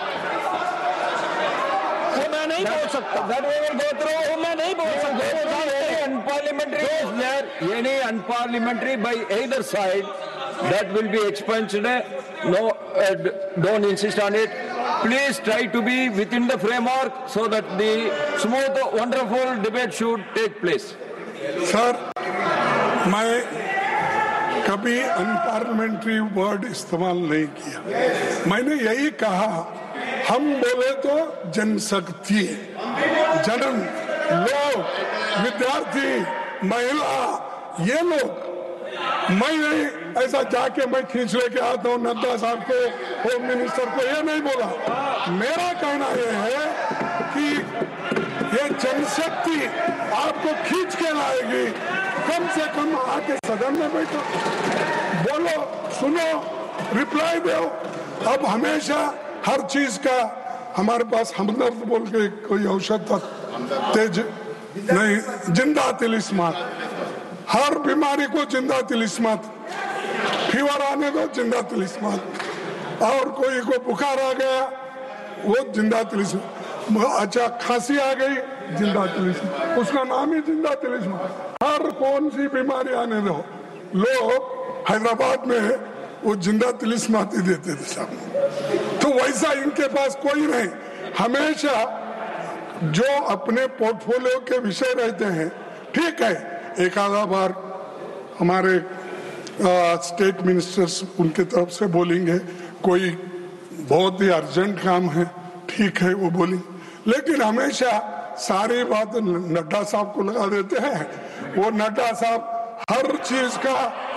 वो मैं नहीं बोल सकता, वो मैं नहीं बोल सकता। Unparliamentary is there. Any unparliamentary by either side that will be expunged. No, uh, don't insist on it. Please try to be within the framework so that the smooth, wonderful debate should take place. Sir, मैं कभी unparliamentary word इस्तेमाल नहीं किया। मैंने यही कहा, हम बोले तो जनशक्ति, जन लोग, विद्यार्थी, महिला, ये लोग। मैं नहीं ऐसा जाके मैं खींच लेके आता हूँ नड्डा साहब को, होम मिनिस्टर को, ये नहीं बोला। मेरा कहना ये है कि ये जनशक्ति आपको खींच के लाएगी। कम से कम आके सदन में बैठो, बोलो, सुनो, रिप्लाई दो। अब हमेशा हर चीज का हमारे पास हमदर्द बोल के कोई औषध था, तेज नहीं, जिंदा तिलिस्मात, हर बीमारी को जिंदा तिलिस्मात, फीवर आने दो जिंदा तिलिस्मात, और कोई को बुखार आ गया वो जिंदा तिलिस्मात, अच्छा खांसी आ गई जिंदा तिलिस्मात, उसका नाम ही जिंदा तिलिस्मात। हर कौन सी बीमारी आने दो, लोग हैदराबाद में वो जिंदा तिलिस्मात ही देते थे साहब। तो वैसा इनके पास कोई नहीं, हमेशा जो अपने पोर्टफोलियो के विषय रहते हैं, ठीक है, एक आधा बार हमारे आ, स्टेट मिनिस्टर्स उनके तरफ से बोलेंगे, कोई बहुत ही अर्जेंट काम है, ठीक है वो बोलेंगे, लेकिन हमेशा सारी बात नड्डा साहब को लगा देते हैं। वो नड्डा साहब हर चीज का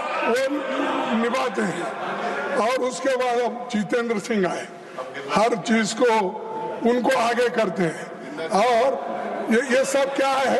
वो निभाते हैं। और उसके बाद अब जितेंद्र सिंह आए, हर चीज को उनको आगे करते हैं। और ये ये सब क्या है,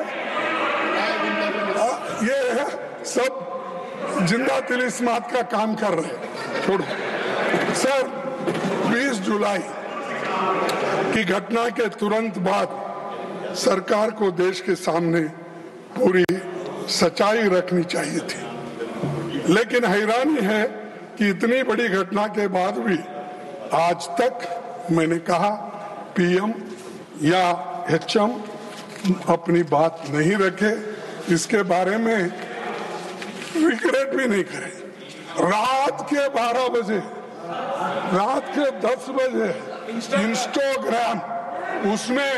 ये सब जिंदा तिलिस्मात का काम कर रहे हैं। छोड़ो सर, बीस जुलाई की घटना के तुरंत बाद सरकार को देश के सामने पूरी सच्चाई रखनी चाहिए थी, लेकिन हैरानी है कि इतनी बड़ी घटना के बाद भी आज तक मैंने कहा पीएम या एचएम अपनी बात नहीं रखे, इसके बारे में रिग्रेट भी नहीं करे। रात के बारह बजे, रात के दस बजे इंस्टाग्राम उसमें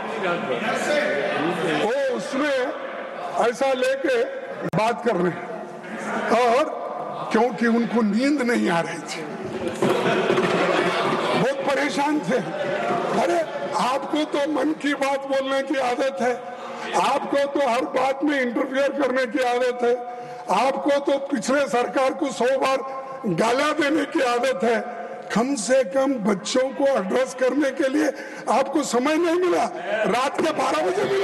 वो उसमें ऐसा लेके बात कर रहे हैं, और क्योंकि उनको नींद नहीं आ रही थी, बहुत परेशान थे। अरे आपको तो मन की बात बोलने की आदत है, आपको तो हर बात में इंटरफियर करने की आदत है, आपको तो पिछले सरकार को सौ बार गालियां देने की आदत है, कम से कम बच्चों को एड्रेस करने के लिए आपको समय नहीं मिला, रात के बारह बजे मिला।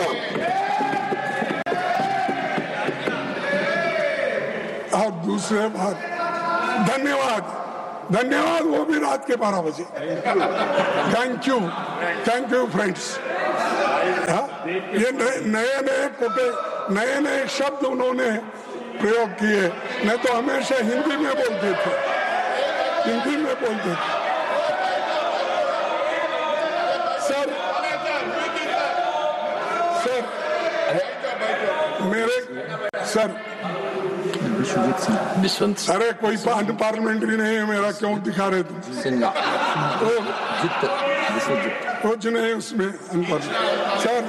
और दूसरे बात, धन्यवाद धन्यवाद वो भी रात के बारह बजे। Thank you thank you friends. ये नए नए कोटे नए नए शब्द उन्होंने प्रयोग किए, नहीं तो हमेशा हिंदी में बोलते थे हिंदी में बोलते थे सर सर मेरे सर अरे कोई पार्लियामेंट्री नहीं है मेरा, क्यों दिखा रहे तुम? कुछ नहीं उसमें अनपढ़। सर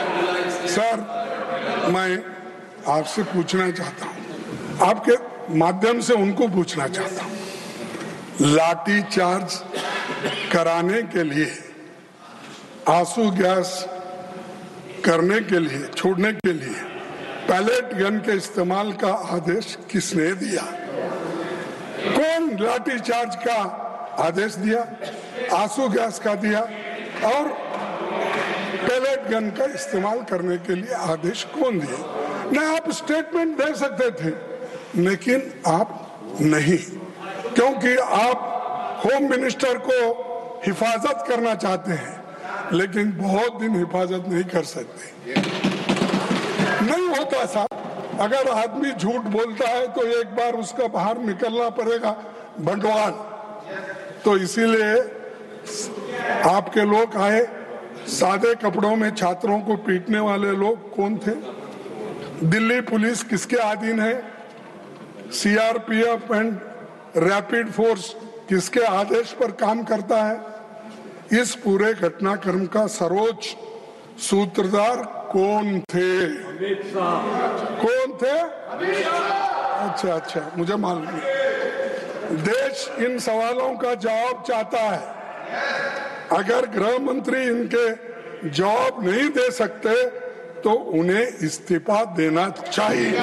सर मैं आपसे पूछना चाहता हूँ, आपके माध्यम से उनको पूछना चाहता हूँ, लाठी चार्ज कराने के लिए, आंसू गैस करने के लिए, छोड़ने के लिए पैलेट गन के इस्तेमाल का आदेश किसने दिया? कौन लाठी चार्ज का आदेश दिया, आंसू गैस का दिया और पैलेट गन का इस्तेमाल करने के लिए आदेश कौन दिए? नहीं, आप स्टेटमेंट दे सकते थे लेकिन आप नहीं, क्योंकि आप होम मिनिस्टर को हिफाजत करना चाहते हैं लेकिन बहुत दिन हिफाजत नहीं कर सकते। नहीं होता साहब, अगर आदमी झूठ बोलता है तो एक बार उसका बाहर निकलना पड़ेगा बंटवाल। तो इसीलिए आपके लोग आए, सादे कपड़ों में छात्रों को पीटने वाले लोग कौन थे? दिल्ली पुलिस किसके अधीन है? सीआरपीएफ एंड रैपिड फोर्स किसके आदेश पर काम करता है? इस पूरे घटनाक्रम का सर्वोच्च सूत्रधार कौन थे? कौन थे? अच्छा अच्छा मुझे मालूम नहीं। देश इन सवालों का जवाब चाहता है। अगर गृह मंत्री इनके जवाब नहीं दे सकते तो उन्हें इस्तीफा देना चाहिए।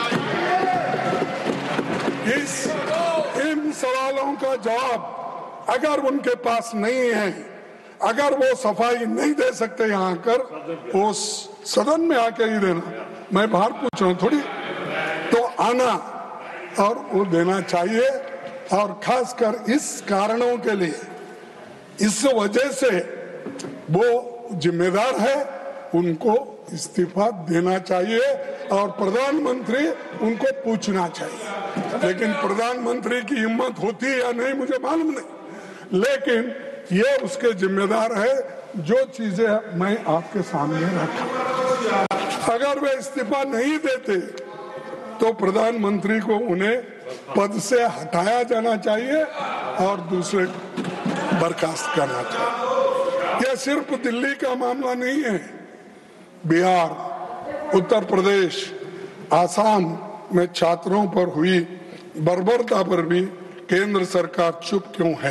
इस इन सवालों का जवाब अगर उनके पास नहीं है, अगर वो सफाई नहीं दे सकते यहाँ आकर, वो सदन में आके ही देना, मैं बाहर पूछ रहा हूँ थोड़ी, तो आना और वो देना चाहिए। और खासकर इस कारणों के लिए, इस वजह से वो जिम्मेदार है, उनको इस्तीफा देना चाहिए और प्रधानमंत्री उनको पूछना चाहिए। लेकिन प्रधानमंत्री की हिम्मत होती है या नहीं मुझे मालूम नहीं, लेकिन ये उसके जिम्मेदार है जो चीजें मैं आपके सामने रखा। अगर वे इस्तीफा नहीं देते तो प्रधानमंत्री को उन्हें पद से हटाया जाना चाहिए और दूसरे बर्खास्त करना चाहिए। यह सिर्फ दिल्ली का मामला नहीं है, बिहार, उत्तर प्रदेश, आसाम में छात्रों पर हुई बर्बरता पर भी केंद्र सरकार चुप क्यों है?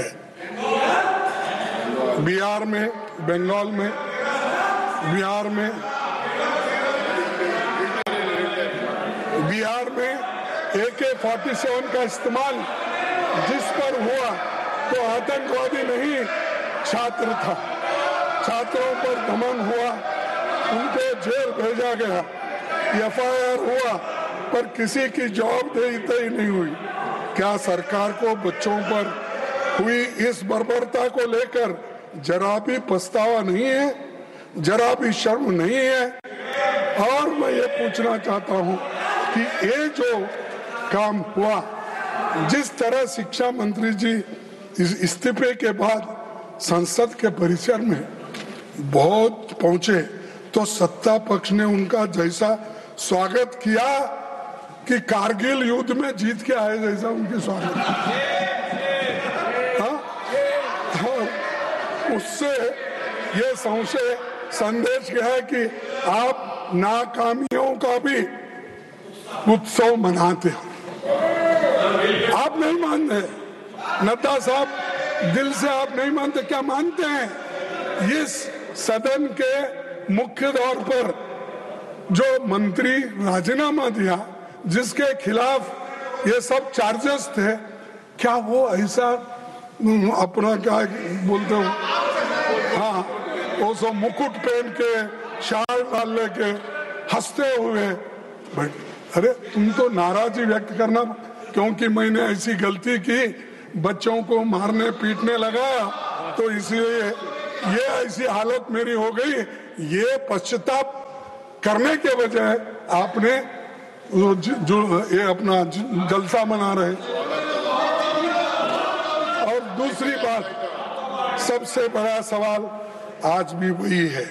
बिहार में, बंगाल में, बिहार में बिहार में ए के फोर्टी सेवन का इस्तेमाल जिस पर हुआ तो आतंकवादी नहीं, छात्र था। छात्रों पर दमन हुआ, उनको जेल भेजा गया, एफ आई आर हुआ, पर किसी की जवाबदेही तय नहीं हुई। क्या सरकार को बच्चों पर हुई इस बर्बरता को लेकर जरा भी पछतावा नहीं है, जरा भी शर्म नहीं है? और मैं ये पूछना चाहता हूँ कि ये जो काम हुआ, जिस तरह शिक्षा मंत्री जी इस इस्तीफे के बाद संसद के परिसर में बहुत पहुंचे तो सत्ता पक्ष ने उनका जैसा स्वागत किया कि कारगिल युद्ध में जीत के आए जैसा उनकी स्वागत। हाँ? और उससे ये संशय संदेश क्या है कि आप नाकामियों का भी उत्सव मनाते हो। आप नहीं मानते, नड्डा साहब, दिल से आप नहीं मानते, क्या मानते हैं? इस सदन के मुख्य तौर पर जो मंत्री राजीनामा दिया, जिसके खिलाफ ये सब चार्जेस थे, क्या वो ऐसा अपना क्या बोलते हो, हाँ वो सब मुकुट पहन के शाल डाल लेके हंसते हुए, बट अरे तुम तो नाराजगी व्यक्त करना क्योंकि मैंने ऐसी गलती की, बच्चों को मारने पीटने लगा तो इसलिए ये ऐसी हालत मेरी हो गई, ये पश्चाताप करने के बजाय आपने जो, जो ये अपना जलसा मना रहे। और दूसरी बात, सबसे बड़ा सवाल आज भी वही है,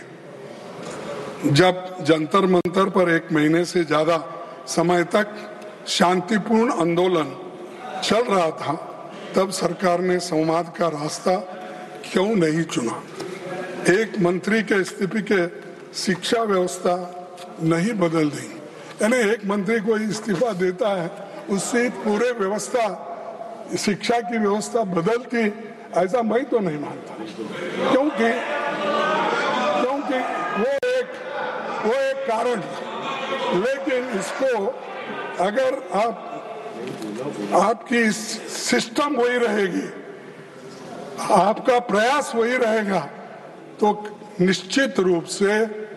जब जंतर मंतर पर एक महीने से ज्यादा समय तक शांतिपूर्ण आंदोलन चल रहा था, तब सरकार ने संवाद का रास्ता क्यों नहीं चुना? एक मंत्री के इस्तीफे के शिक्षा व्यवस्था नहीं बदल दी, यानी एक मंत्री को इस्तीफा देता है उससे पूरे व्यवस्था, शिक्षा की व्यवस्था बदलती, ऐसा मैं तो नहीं मानता, क्योंकि क्योंकि वो एक वो एक कारण, लेकिन इसको अगर आप आपकी सिस्टम वही रहेगी, आपका प्रयास वही रहेगा, तो निश्चित रूप से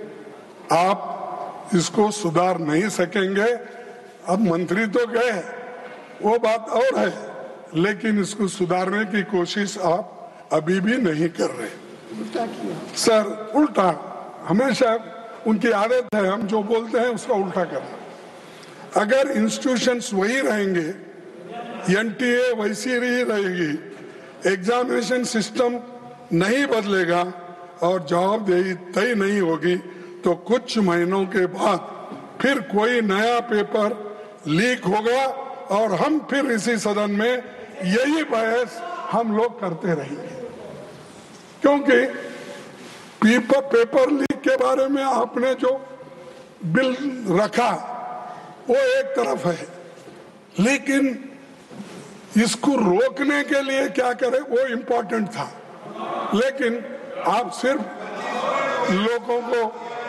आप इसको सुधार नहीं सकेंगे। अब मंत्री तो गए, वो बात और है, लेकिन इसको सुधारने की कोशिश आप अभी भी नहीं कर रहे। सर, उल्टा हमेशा उनकी आदत है, हम जो बोलते हैं उसका उल्टा करना। अगर इंस्टीट्यूशंस वही रहेंगे, एनटीए वैसी ही रहेगी, एग्जामिनेशन सिस्टम नहीं बदलेगा और जवाबदेही तय नहीं होगी, तो कुछ महीनों के बाद फिर कोई नया पेपर लीक होगा और हम फिर इसी सदन में यही बहस हम लोग करते रहेंगे। क्योंकि पेपर पेपर लीक के बारे में आपने जो बिल रखा वो एक तरफ है, लेकिन इसको रोकने के लिए क्या करें वो इम्पोर्टेंट था, लेकिन आप सिर्फ लोगों को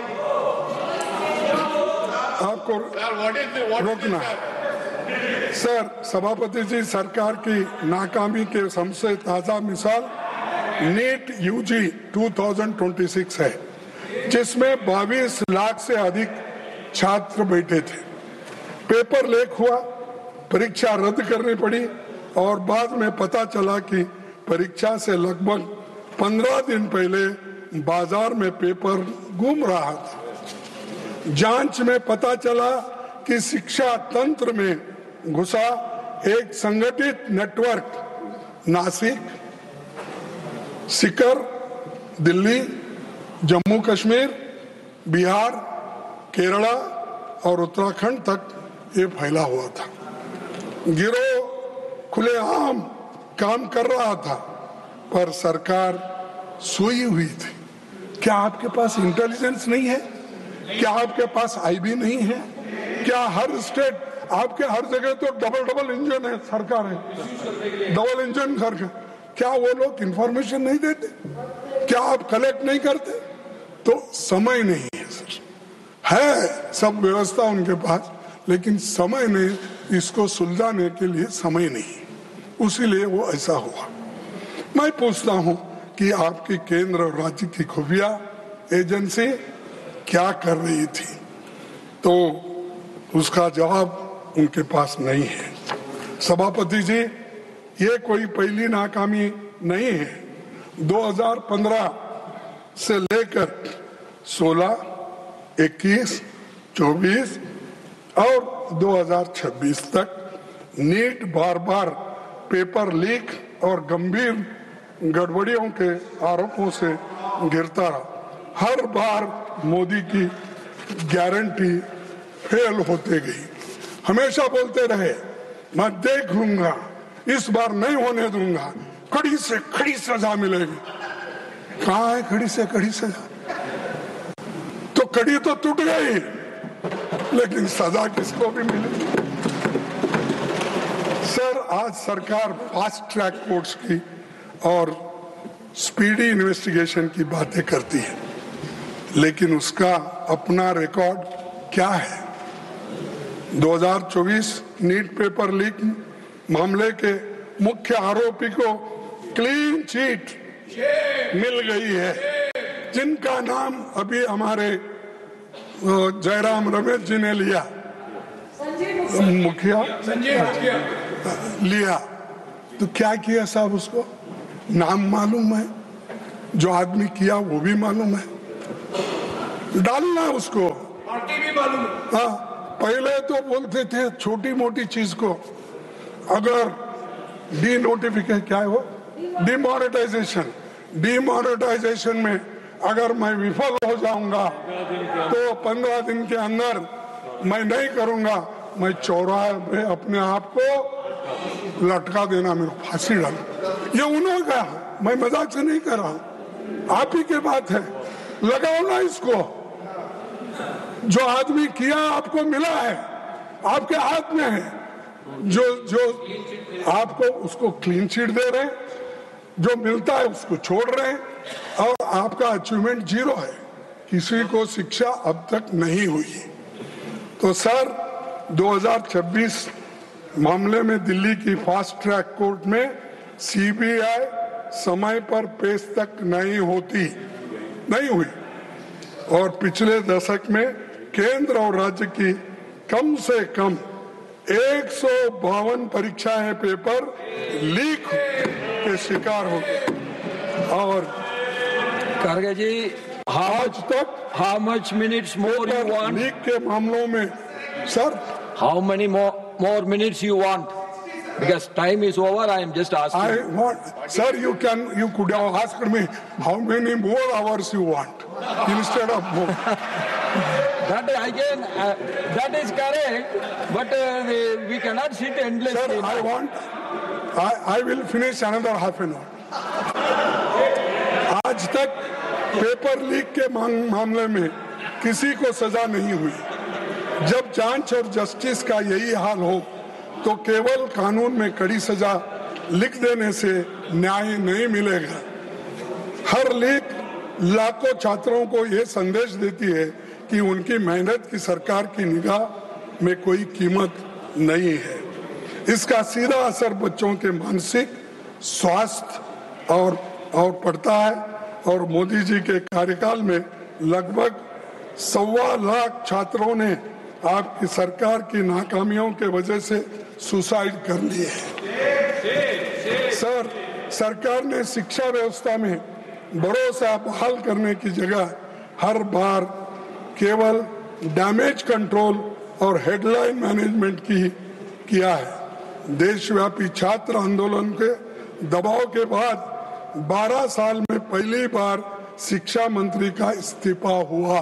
आपको रोकना है। सर, सभापति जी, सरकार की नाकामी के सबसे ताजा मिसाल नीट यूजी दो हज़ार छब्बीस है, जिसमें बाईस लाख से अधिक छात्र बैठे थे। पेपर लीक हुआ, परीक्षा रद्द करनी पड़ी और बाद में पता चला कि परीक्षा से लगभग पंद्रह दिन पहले बाजार में पेपर घूम रहा था। जांच में पता चला कि शिक्षा तंत्र में घुसा एक संगठित नेटवर्क नासिक, सीकर, दिल्ली, जम्मू कश्मीर, बिहार, केरला और उत्तराखंड तक ये फैला हुआ था। गिरोह खुलेआम काम कर रहा था, पर सरकार सोई हुई थी। क्या आपके पास इंटेलिजेंस नहीं है? क्या आपके पास आईबी नहीं है? क्या हर स्टेट, आपके हर जगह तो डबल डबल इंजन है, सरकार है, डबल इंजन सरकार, क्या वो लोग इंफॉर्मेशन नहीं देते? क्या आप कलेक्ट नहीं करते? तो समय नहीं है सर, है सब व्यवस्था उनके पास, लेकिन समय नहीं, इसको सुलझाने के लिए समय नहीं, उसीलिए वो ऐसा हुआ। मैं पूछता हूं कि आपकी केंद्र और राज्य की खुफिया एजेंसी क्या कर रही थी, तो उसका जवाब उनके पास नहीं है। सभापति जी, ये कोई पहली नाकामी नहीं है। दो हज़ार पंद्रह से लेकर सोलह, इक्कीस, चौबीस और दो हज़ार छब्बीस तक नीट बार बार पेपर लीक और गंभीर गड़बड़ियों के आरोपों से गिरता रहा। हर बार मोदी की गारंटी फेल होते गई। हमेशा बोलते रहे, मैं देख लूंगा, इस बार नहीं होने दूंगा, कड़ी से कड़ी सजा मिलेगी। कहाँ है कड़ी से कड़ी सजा? तो कड़ी तो टूट गई, लेकिन सजा किसको भी मिलेगी? सर, आज सरकार फास्ट ट्रैक कोर्ट्स की और स्पीडी इन्वेस्टिगेशन की बातें करती है, लेकिन उसका अपना रिकॉर्ड क्या है? दो हज़ार चौबीस नीट पेपर लीक मामले के मुख्य आरोपी को क्लीन चिट मिल गई है, जिनका नाम अभी हमारे जयराम रमेश जी ने लिया, मुखिया लिया। तो क्या किया साहब, उसको नाम मालूम है, जो आदमी किया वो भी मालूम है, डालना उसको पार्टी भी मालूम है। हाँ, पहले तो बोलते थे छोटी मोटी चीज को, अगर डी नोटिफिकेशन क्या है वो डिमोनेटाइजेशन, डिमोनेटाइजेशन में अगर मैं विफल हो जाऊंगा तो पंद्रह दिन के अंदर मैं नहीं करूंगा, मैं चौराहे में अपने आप को लटका देना, मेरे फांसी डाल। ये उन्होंने कहा, मैं मजाक से नहीं कर रहा हूं, आप ही के बात है, लगाओ ना इसको। जो आदमी किया आपको मिला है, आपके हाथ में है, जो जो आपको उसको क्लीन चिट दे रहे हैं, जो मिलता है उसको छोड़ रहे हैं, और आपका अचीवमेंट जीरो है, किसी को शिक्षा अब तक नहीं हुई। तो सर दो हज़ार छब्बीस मामले में दिल्ली की फास्ट ट्रैक कोर्ट में सीबीआई समय पर पेश तक नहीं होती, नहीं हुई, और पिछले दशक में केंद्र और राज्य की कम से कम एक सौ बावन परीक्षाएं पेपर लीक के शिकार हो गए। और खड़गे जी, आज तक how much minutes more you want? Leak के मामलों में sir How many more more minutes you want? Because time is over. I am just asking. I want, sir, you can, you could have asked me how many more hours you want instead of more. That again, uh, that is correct, but uh, the, we cannot sit endlessly. Sir, I want, I, I will finish another half an hour. आज तक paper leak के मामले में किसी को सजा नहीं हुई। जब जांच और जस्टिस का यही हाल हो तो केवल कानून में कड़ी सजा लिख देने से न्याय नहीं मिलेगा। हर लीक लाखों छात्रों को ये संदेश देती है कि उनकी मेहनत की सरकार की निगाह में कोई कीमत नहीं है। इसका सीधा असर बच्चों के मानसिक स्वास्थ्य और और पड़ता है, और मोदी जी के कार्यकाल में लगभग सवा लाख छात्रों ने आपकी सरकार की नाकामियों के वजह से सुसाइड कर लिए हैं। सर, सरकार ने शिक्षा व्यवस्था में भरोसा बहाल करने की जगह हर बार केवल डैमेज कंट्रोल और हेडलाइन मैनेजमेंट की किया है। देशव्यापी छात्र आंदोलन के दबाव के बाद बारह साल में पहली बार शिक्षा मंत्री का इस्तीफा हुआ,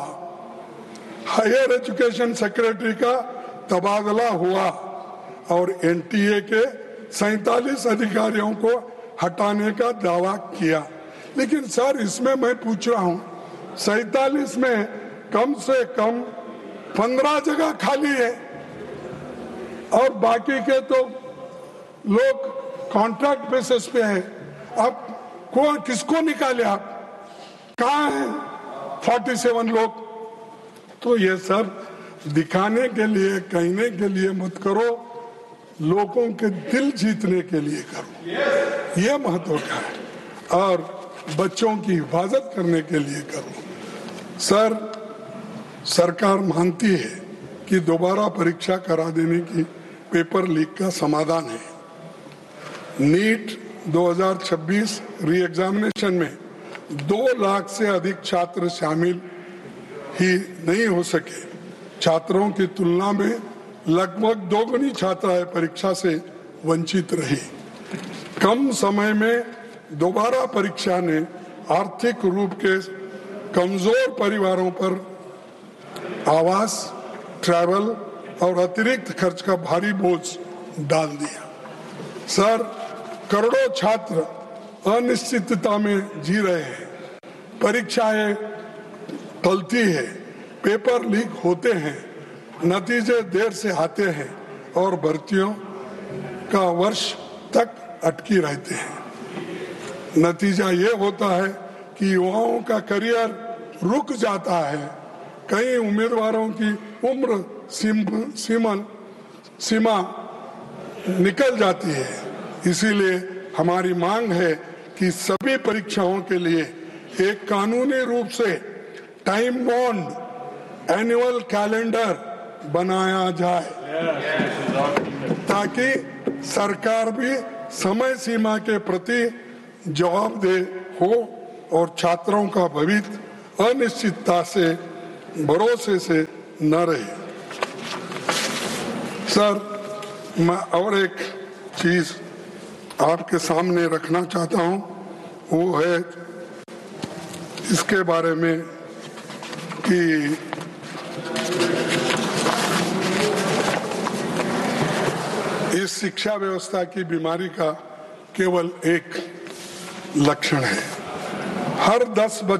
हायर एजुकेशन सेक्रेटरी का तबादला हुआ और एनटीए के सैतालीस अधिकारियों को हटाने का दावा किया। लेकिन सर, इसमें मैं पूछ रहा हूं, सैतालीस में कम से कम पंद्रह जगह खाली है और बाकी के तो लोग कॉन्ट्रैक्ट बेसिस पे हैं। अब कौन किसको निकाले, आप कहाँ हैं सैंतालीस लोग? तो ये सब दिखाने के लिए, कहने के लिए मत करो, लोगों के दिल जीतने के लिए करो, ये महत्व का है, और बच्चों की हिफाजत करने के लिए करो। सर, सरकार मानती है कि दोबारा परीक्षा करा देने की पेपर लीक का समाधान है। नीट दो हज़ार छब्बीस री एग्जामिनेशन में दो लाख से अधिक छात्र शामिल ही नहीं हो सके। छात्रों की तुलना में लगभग दोगुनी छात्राएं परीक्षा से वंचित रही। कम समय में दोबारा परीक्षा ने आर्थिक रूप के कमजोर परिवारों पर आवास, ट्रैवल और अतिरिक्त खर्च का भारी बोझ डाल दिया। सर, करोड़ों छात्र अनिश्चितता में जी रहे हैं, परीक्षाएं टलती है, पेपर लीक होते हैं, नतीजे देर से आते हैं और भर्तियों का वर्ष तक अटकी रहते हैं। नतीजा ये होता है कि युवाओं का करियर रुक जाता है, कई उम्मीदवारों की उम्र सीमा सीमा निकल जाती है। इसीलिए हमारी मांग है कि सभी परीक्षाओं के लिए एक कानूनी रूप से टाइम बॉन्ड एनुअल कैलेंडर बनाया जाए ताकि सरकार भी समय सीमा के प्रति जवाबदेह हो और छात्रों का भविष्य अनिश्चितता से भरोसे से न रहे। सर, मैं और एक चीज आपके सामने रखना चाहता हूं, वो है इसके बारे में कि इस शिक्षा व्यवस्था की बीमारी का केवल एक लक्षण है। हर दस बच्चे